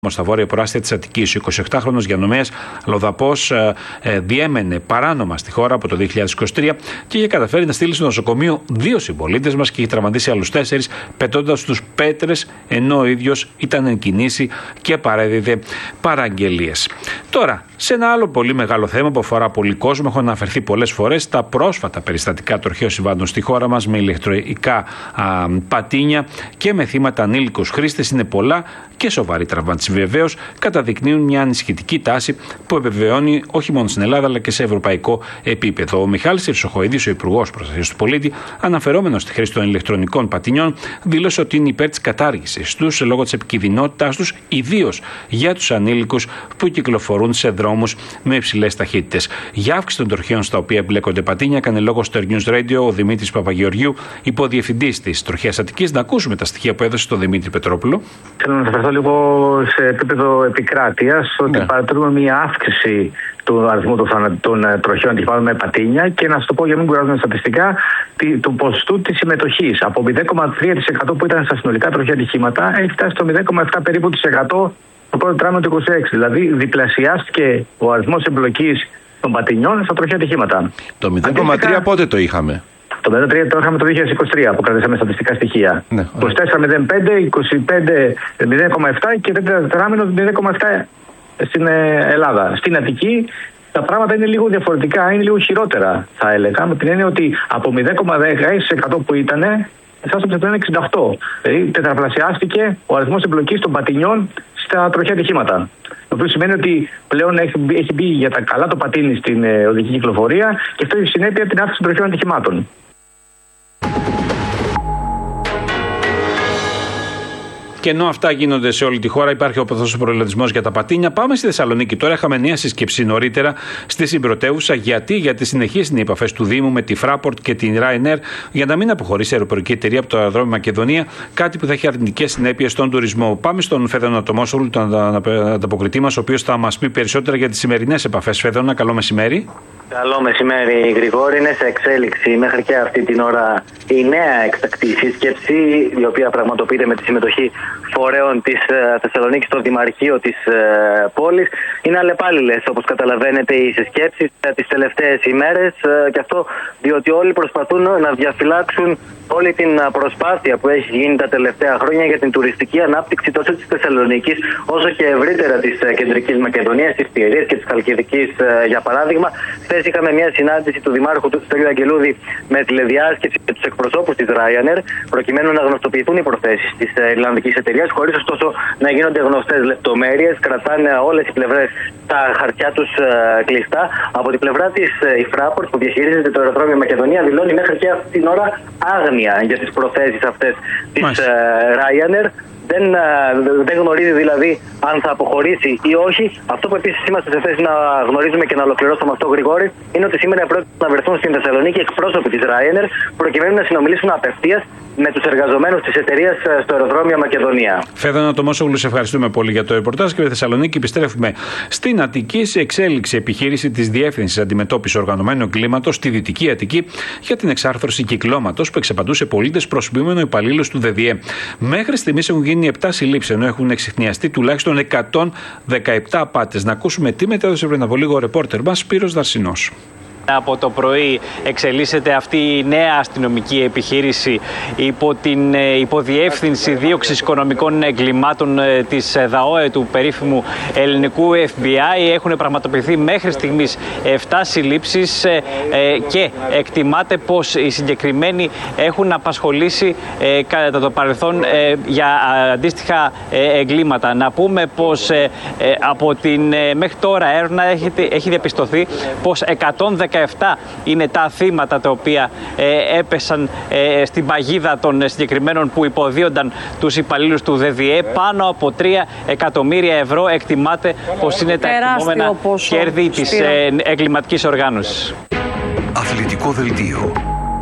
Στα βόρεια προάστια της Αττικής. Ο 28χρονος Γιαννομέας Λοδαπός διέμενε παράνομα στη χώρα από το 2023 και είχε καταφέρει να στείλει στο νοσοκομείο 2 συμπολίτες μας και είχε τραυματίσει άλλους 4, πετώντας τους πέτρες, ενώ ο ίδιος ήταν εν κινήσει και παρέδιδε παραγγελίες. Τώρα, σε ένα άλλο πολύ μεγάλο θέμα που αφορά πολύ κόσμο, έχω αναφερθεί πολλές φορές, τα πρόσφατα περιστατικά τροχαίων συμβάντων στη χώρα μας με ηλεκτροϊκά πατίνια και με θύματα ανήλικους χρήστες είναι πολλά και σοβαροί τραυματισμοί. Βεβαίως, καταδεικνύουν μια ανησυχητική τάση που επιβεβαιώνει όχι μόνο στην Ελλάδα αλλά και σε ευρωπαϊκό επίπεδο. Ο Μιχάλης Χρυσοχοΐδης, ο Υπουργός Προστασίας του Πολίτη, αναφερόμενος στη χρήση των ηλεκτρονικών πατινιών, δήλωσε ότι είναι υπέρ της κατάργησης τους λόγω της επικινδυνότητάς τους, ιδίως για τους ανήλικους που κυκλοφορούν σε δρόμους με υψηλές ταχύτητες. Για αύξηση των τροχαίων στα οποία εμπλέκονται πατίνια, έκανε λόγο στο News Radio ο Δημήτρης Παπαγεωργίου, υποδιευθυντής της Τροχαίας Αττικής. Να ακούσουμε τα στοιχεία που έδωσε στον Δημήτρη Πετρόπουλο. Θέλω να αναφερθώ λίγο σε επίπεδο επικράτειας, ότι παρατηρούμε μια αύξηση του αριθμού των τροχαίων ατυχημάτων με πατίνια και να σου το πω για να μην κουράζουμε στατιστικά του ποσοστού της συμμετοχής. Από 0,3% που ήταν στα συνολικά τροχαία ατυχήματα έχει φτάσει στο 0,7% περίπου το πρώτο τρίμηνο του 2026. Δηλαδή διπλασιάστηκε ο αριθμός εμπλοκής των πατινιών στα τροχαία ατυχήματα. Το 0,3% πότε το είχαμε? Το 2013 το είχαμε το 2023 που κρατήσαμε στατιστικά στοιχεία. 24,05, 25, 0,7 και τετράμινο 0,7 στην Ελλάδα. Στην Αττική τα πράγματα είναι λίγο διαφορετικά, είναι λίγο χειρότερα θα έλεγα, με την έννοια ότι από 0,10% που ήταν φτάσαμε στο 1,68. Δηλαδή τετραπλασιάστηκε ο αριθμός εμπλοκής των πατινιών στα τροχαία ατυχήματα. Το οποίο σημαίνει ότι πλέον έχει μπει για τα καλά το πατίνι στην οδική κυκλοφορία και αυτό έχει συνέπεια την αύξηση των τροχαίων ατυχημάτων. Και ενώ αυτά γίνονται σε όλη τη χώρα, υπάρχει αυτός ο προλατισμός για τα πατίνια. Πάμε στη Θεσσαλονίκη τώρα. Είχαμε νέα σύσκεψη νωρίτερα στη συμπρωτεύουσα. Γιατί συνεχίσουν οι επαφές του Δήμου με τη Fraport και την Ryanair για να μην αποχωρήσει η αεροπορική εταιρεία από το αεροδρόμιο Μακεδονία, κάτι που θα έχει αρνητικές συνέπειες στον τουρισμό. Πάμε στον Φέδωνα Τομόσογλου, τον ανταποκριτή μας, ο οποίος θα μας πει περισσότερα για τις σημερινές επαφές. Φέδωνα, καλό μεσημέρι. Καλό μεσημέρι, Γρηγόρη. Είναι σε εξέλιξη μέχρι και αυτή την ώρα η νέα εκτακτή σύσκεψη, η οποία πραγματοποιείται με τη συμμετοχή φορέων της Θεσσαλονίκης στο Δημαρχείο της πόλης. Είναι αλλεπάλληλες, όπως καταλαβαίνετε, οι συσκέψεις τις τελευταίες ημέρες και αυτό διότι όλοι προσπαθούν να διαφυλάξουν όλη την προσπάθεια που έχει γίνει τα τελευταία χρόνια για την τουριστική ανάπτυξη τόσο της Θεσσαλονίκης όσο και ευρύτερα της Κεντρικής Μακεδονίας, της Πιερίας και της Χαλκιδικής, για παράδειγμα. Χθες είχαμε μια συνάντηση του Δημάρχου του Στέλιου Αγγελούδη με τηλεδιάσκεψη και τους εκπροσώπους της Ryanair, προκειμένου να γνωστοποιηθούν οι προθέσεις της Ιρλανδικής εταιρείας, χωρίς ωστόσο να γίνονται γνωστές λεπτομέρειες. Κρατάνε όλες οι πλευρές τα χαρτιά τους κλειστά. Από την πλευρά της η Fraport, που διαχειρίζεται το αεροδρόμιο Μακεδονία, δηλώνει μέχρι και αυτή την ώρα άγνοια για τις προθέσεις αυτές της Ryanair. Δεν γνωρίζει δηλαδή αν θα αποχωρήσει ή όχι. Αυτό που επίσης είμαστε σε θέση να γνωρίζουμε και να ολοκληρώσουμε αυτό, Γρηγόρη, είναι ότι σήμερα πρόκειται να βρεθούν στην Θεσσαλονίκη εκπρόσωποι της Ryanair προκειμένου να συνομιλήσουν απευθείας με τους εργαζομένους της εταιρείας στο αεροδρόμιο Μακεδονία. Φέδωνα Τομόσογλου, σε ευχαριστούμε πολύ για το ρεπορτάζ και με Θεσσαλονίκη επιστρέφουμε στην Αττική. Σε εξέλιξη επιχείρηση της Διεύθυνσης Αντιμετώπισης Οργανωμένου Εγκλήματος στη Δυτική Αττική για την εξάρθρωση κυκλώματος που εξαπαντούσε πολίτες προσωπούμενο υπαλλήλους του ΔΔΕ. Μέχρι στιγμής έχουν γίνει 7 συλλήψεις, ενώ έχουν εξιχνιαστεί τουλάχιστον 117 απάτες. Να ακούσουμε τι μετέδωσε πριν από λίγο ο ρεπόρτερ μας Σπύρος Δαρσινός. Από το πρωί εξελίσσεται αυτή η νέα αστυνομική επιχείρηση υπό την υποδιεύθυνση δίωξης οικονομικών εγκλημάτων της ΔΑΟΕ, του περίφημου ελληνικού FBI. Έχουν πραγματοποιηθεί μέχρι στιγμής 7 συλλήψεις και εκτιμάται πως οι συγκεκριμένοι έχουν απασχολήσει κατά το παρελθόν για αντίστοιχα εγκλήματα. Να πούμε πως από την μέχρι τώρα έρευνα έχει διαπιστωθεί πως 117 είναι τα θύματα τα οποία έπεσαν στην παγίδα των συγκεκριμένων που υποδίονταν τους υπαλλήλους του ΔΔΕ. Πάνω από 3 εκατομμύρια ευρώ εκτιμάται πως είναι τα εκτιμόμενα κέρδη της εγκληματικής οργάνωσης. Αθλητικό δελτίο.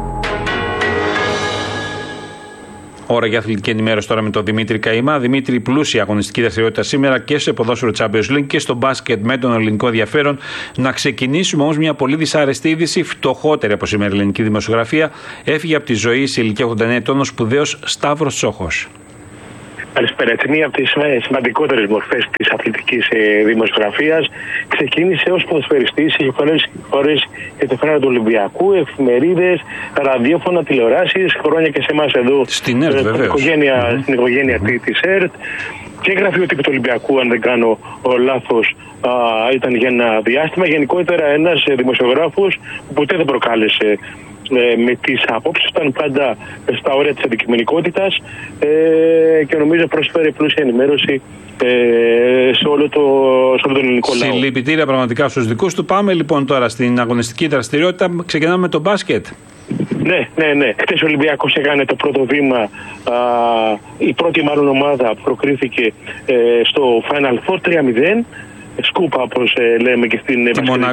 Ώρα για αθλητική ενημέρωση τώρα με τον Δημήτρη Καημά. Δημήτρη, πλούσια αγωνιστική δραστηριότητα σήμερα και σε ποδόσφαιρο Champions League και στο μπάσκετ με τον ελληνικό ενδιαφέρον. Να ξεκινήσουμε όμως μια πολύ δυσάρεστη είδηση, φτωχότερη από σήμερα ελληνική δημοσιογραφία. Έφυγε από τη ζωή σε ηλικία 89 ετών ο σπουδαίος Σταύρος Τσόχος. Καλησπέρα. Μία από τις σημαντικότερες μορφές της αθλητικής δημοσιογραφίας. Ξεκίνησε ως ποδοσφαιριστής, είχε φορές και το φρένα του Ολυμπιακού, εφημερίδες, ραδιόφωνα, τηλεοράσεις, χρόνια και σε εμάς εδώ στην ΕΡΤ, στην οικογένεια της ΕΡΤ. Και γραφείο τύπου του Ολυμπιακού, αν δεν κάνω λάθος, ήταν για ένα διάστημα. Γενικότερα ένας δημοσιογράφος που ποτέ δεν προκάλεσε με τις απόψεις, ήταν πάντα στα όρια της αντικειμενικότητας και νομίζω προσφέρει πλούσια ενημέρωση σε όλο τον ελληνικό λαό. Συλληπιτήρια πραγματικά στους δικούς του. Πάμε λοιπόν τώρα στην αγωνιστική δραστηριότητα. Ξεκινάμε με το μπάσκετ. Ναι. Χτες ο Ολυμπιακός έκανε το πρώτο βήμα. Η πρώτη μάλλον ομάδα προκρίθηκε στο Final Four 3-0. Σκούπα, όπως λέμε και στην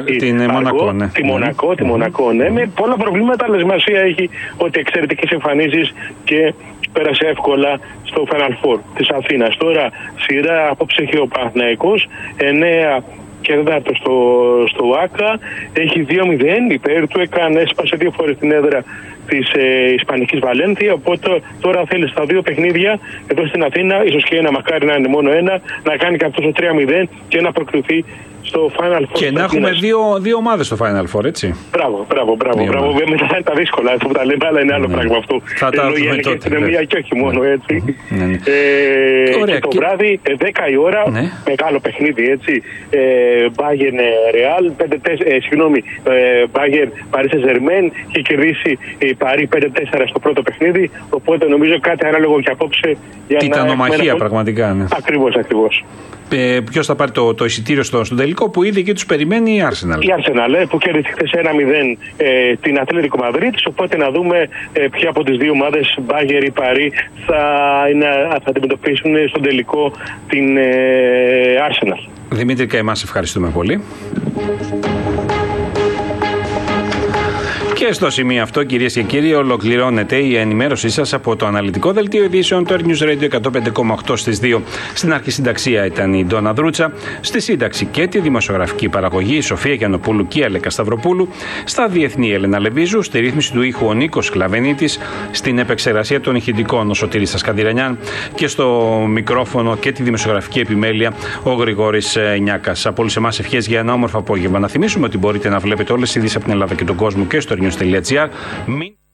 Μονακό, ναι. Με πολλά προβλήματα, αλλά σημασία έχει ότι εξαιρετικές εμφανίσεις και πέρασε εύκολα στο Final Four της Αθήνας. Τώρα σειρά απόψε έχει ο Παναθηναϊκός, 9 και 4 στο ΆΚΑ, έχει 2-0 υπέρ του, έσπασε 2 φορές την έδρα της Ισπανικής Βαλένθια, οπότε τώρα θέλει στα 2 παιχνίδια εδώ στην Αθήνα, ίσως και ένα, μακάρι να είναι μόνο ένα, να κάνει και αυτό το 3-0 και να προκριθεί στο Final Four. Και να έχουμε δύο ομάδες στο Final Four, έτσι. Μπράβο. Μετά θα είναι τα δύσκολα, αυτό που τα λέμε, αλλά είναι άλλο πράγμα αυτό. Θα τα δούμε τότε. Και όχι μόνο έτσι. Ωραία, και το βράδυ, 10 η ώρα, μεγάλο παιχνίδι, έτσι. Bayern Real, Bayern Paris Saint-Germain, και κερδίσει η Παρί 5-4 στο πρώτο παιχνίδι. Οπότε νομίζω κάτι ανάλογο και απόψε. Τιτανομαχία πραγματικά. Ναι. Ακριβώς. Ποιος θα πάρει το εισιτήριο στον τελικό, που ήδη εκεί τους περιμένει η Arsenal. Η Arsenal που κέρδισε χθες 1-0 την Ατλέτικο Μαδρίτης, οπότε να δούμε ποια από τις δύο ομάδες, Bayern ή Παρί, θα αντιμετωπίσουν στον τελικό την Arsenal. Δημήτρη, και εμάς ευχαριστούμε πολύ. Και στο σημείο αυτό, κυρίες και κύριοι, ολοκληρώνεται η ενημέρωσή σας από το αναλυτικό δελτίο ειδήσεων του News Radio 105,8 στις 2. Στην αρχισυνταξία ήταν η Ντόνα Δρούτσα, στη σύνταξη και τη δημοσιογραφική παραγωγή η Σοφία Γιαννοπούλου και η Αλέκα Σταυροπούλου, στα διεθνή Έλενα Λεβίζου, στη ρύθμιση του ήχου ο Νίκος Κλαβενίτης, στην επεξεργασία των ηχητικών ο Σωτήρης Ασκανδυρανιάν και στο μικρόφωνο και τη δημοσιογραφική επιμέλεια ο Γρηγόρης Νιάκας. Από όλους εμάς ευχές για ένα όμορφο απόγευμα. Να θυμίσουμε ότι μπορείτε να βλέπετε όλες τις ειδήσεις από την Ελλάδα και τον κόσμο και στο news.gr.